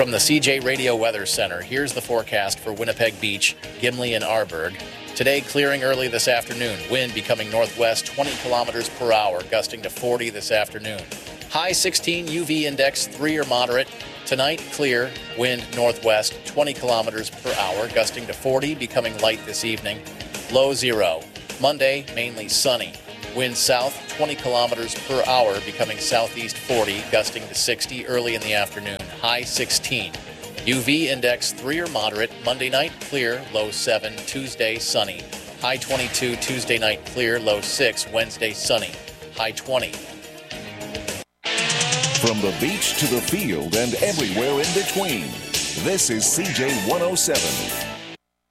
From the CJ Radio Weather Center, here's the forecast for Winnipeg Beach, Gimli, and Arborg. Today, clearing early this afternoon. Wind becoming northwest 20 kilometers per hour, gusting to 40 this afternoon. High 16, UV index 3 or moderate. Tonight, clear, wind northwest 20 kilometers per hour, gusting to 40, becoming light this evening. Low 0. Monday, mainly sunny. Wind south 20 kilometers per hour, becoming southeast 40, gusting to 60 early in the afternoon. High 16. UV index 3 or moderate. Monday night, clear, low 7. Tuesday, sunny. High 22. Tuesday night, clear, low 6. Wednesday, sunny. High 20. From the beach to the field and everywhere in between, this is CJ 107.